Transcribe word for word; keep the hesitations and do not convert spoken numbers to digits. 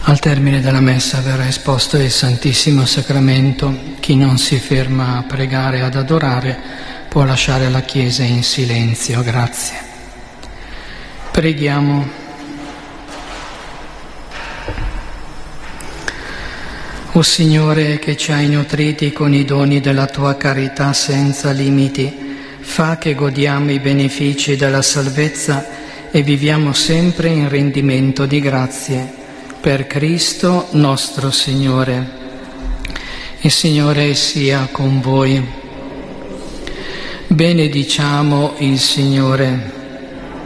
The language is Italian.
Al termine della messa verrà esposto il Santissimo Sacramento. Chi non si ferma a pregare e ad adorare può lasciare la Chiesa in silenzio. Grazie. Preghiamo. O Signore, che ci hai nutriti con i doni della tua carità senza limiti, fa che godiamo i benefici della salvezza e viviamo sempre in rendimento di grazie. Per Cristo nostro Signore. Il Signore sia con voi. Benediciamo il Signore.